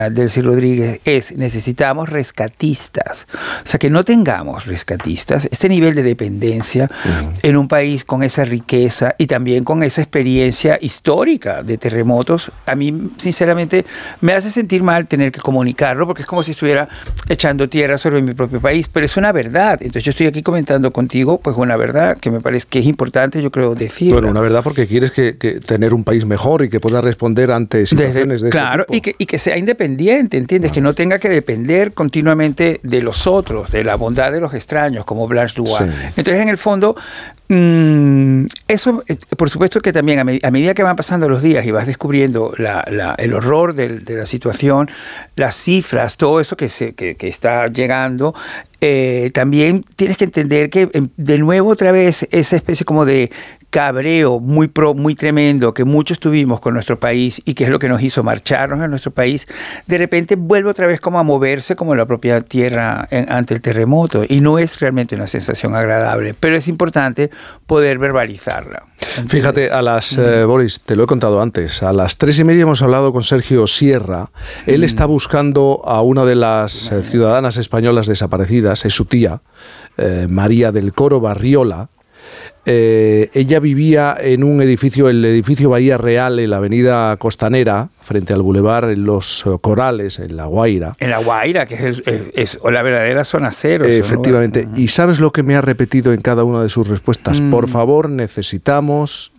Delcy Rodríguez es: necesitamos rescatistas. O sea, que no tengamos rescatistas. Este nivel de dependencia en un país con esa riqueza y también con esa experiencia histórica de terremotos, a mí sinceramente me hace sentir mal tener que comunicarlo, porque es como si estuviera echando tierra sobre mi propio país, pero es una verdad. Entonces yo estoy aquí comentando contigo pues una verdad que me parece que es importante, yo creo, decir. Bueno, una verdad porque quieres que tener un país mejor y que pueda responder ante situaciones de este tipo. Claro, y que sea independiente, ¿entiendes? Que no tenga que depender continuamente de los otros, de la bondad de los extraños, como Blanche Dubois. Sí. Entonces, en el fondo, eso, por supuesto que también a medida que van pasando los días y vas descubriendo el horror de la situación, las cifras, todo eso que está llegando, también tienes que entender que de nuevo otra vez esa especie como de cabreo muy tremendo que muchos tuvimos con nuestro país y que es lo que nos hizo marcharnos a nuestro país, de repente vuelve otra vez como a moverse como la propia tierra ante el terremoto, y no es realmente una sensación agradable, pero es importante poder verbalizarla. Entonces, fíjate, Boris, te lo he contado antes, a las 3:30 hemos hablado con Sergio Sierra. Él está buscando a una de las ciudadanas españolas desaparecidas, es su tía, María del Coro Barriola. Ella vivía en un edificio, el edificio Bahía Real, en la avenida Costanera, frente al bulevar en Los Corales, en La Guaira. En La Guaira, que es la verdadera zona cero. Efectivamente. ¿Y sabes lo que me ha repetido en cada una de sus respuestas? Por favor, necesitamos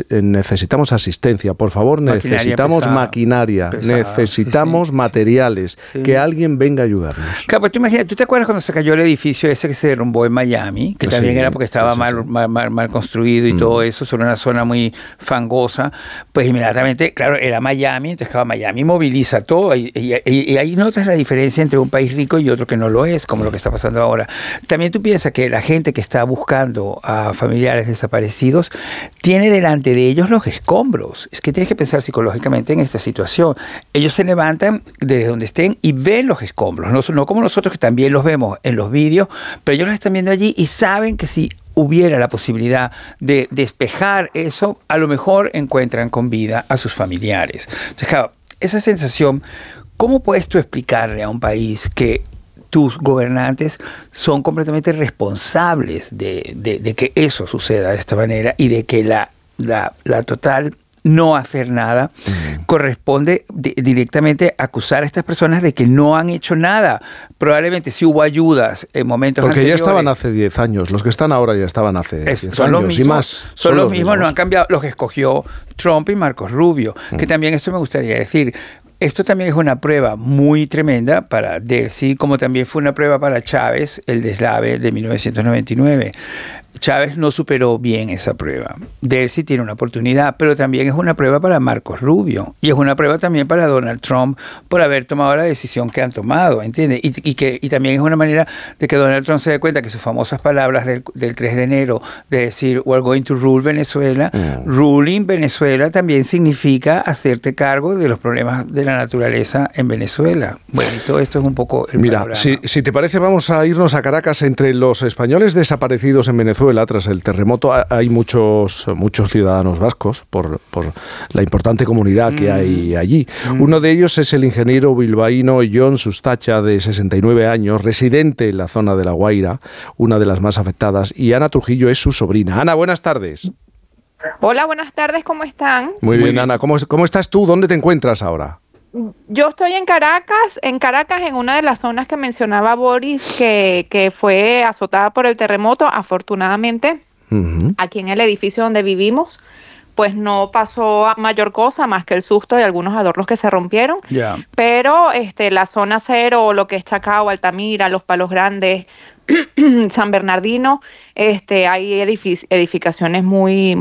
asistencia, por favor, necesitamos maquinaria, necesitamos materiales, que alguien venga a ayudarnos. Claro, pues ¿tú te acuerdas cuando se cayó el edificio ese que se derrumbó en Miami? Que también era porque estaba mal construido y todo eso, sobre una zona muy fangosa. Pues inmediatamente, claro, era Miami, entonces claro, Miami moviliza todo y ahí notas la diferencia entre un país rico y otro que no lo es, como lo que está pasando ahora. También tú piensas que la gente que está buscando a familiares desaparecidos tiene delante de ellos los escombros. Es que tienes que pensar psicológicamente en esta situación. Ellos se levantan desde donde estén y ven los escombros, no como nosotros que también los vemos en los vídeos, pero ellos los están viendo allí y saben que si hubiera la posibilidad de despejar eso, a lo mejor encuentran con vida a sus familiares. Entonces, claro, esa sensación, ¿cómo puedes tú explicarle a un país que tus gobernantes son completamente responsables de que eso suceda de esta manera y de que la total no hacer nada corresponde directamente a acusar a estas personas de que no han hecho nada? Probablemente sí hubo ayudas en momentos anteriores. Porque ya estaban hace 10 años, los que están ahora ya estaban hace 10 años y más. Son los mismos, no han cambiado, los que escogió Trump y Marcos Rubio, que también esto me gustaría decir. Esto también es una prueba muy tremenda para Delcy, como también fue una prueba para Chávez, el deslave de 1999. Chávez no superó bien esa prueba. Delcy tiene una oportunidad, pero también es una prueba para Marcos Rubio y es una prueba también para Donald Trump por haber tomado la decisión que han tomado, ¿entiendes? Y también es una manera de que Donald Trump se dé cuenta que sus famosas palabras del 3 de enero de decir "we're going to rule Venezuela", ruling Venezuela también significa hacerte cargo de los problemas de la naturaleza en Venezuela. Bueno, y todo esto es un poco el panorama. Si te parece, vamos a irnos a Caracas. Entre los españoles desaparecidos en Venezuela tras el terremoto hay muchos ciudadanos vascos por la importante comunidad que hay allí. Uno de ellos es el ingeniero bilbaíno Jon Sustacha, de 69 años, residente en la zona de La Guaira, una de las más afectadas, y Ana Trujillo es su sobrina. Ana, buenas tardes. Hola, buenas tardes, ¿cómo están? Muy bien, Ana. ¿Cómo estás tú? ¿Dónde te encuentras ahora? Yo estoy en Caracas, en una de las zonas que mencionaba Boris, que fue azotada por el terremoto. Afortunadamente, aquí en el edificio donde vivimos, pues no pasó a mayor cosa más que el susto y algunos adornos que se rompieron. Pero la zona cero, lo que es Chacao, Altamira, Los Palos Grandes, San Bernardino, hay edificaciones muy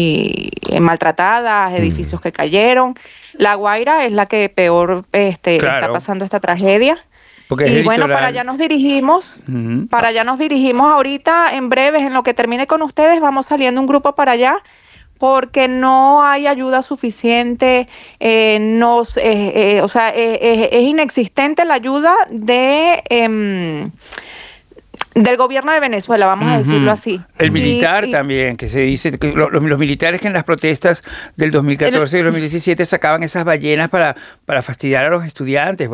maltratadas, edificios que cayeron. La Guaira es la que peor está pasando esta tragedia. Y bueno, para allá nos dirigimos. Para allá nos dirigimos ahorita, en breves, en lo que termine con ustedes, vamos saliendo un grupo para allá, porque no hay ayuda suficiente, es inexistente la ayuda del gobierno de Venezuela, vamos a decirlo así. El militar también, que se dice, que los militares que en las protestas del 2014 y 2017 sacaban esas ballenas para fastidiar a los estudiantes.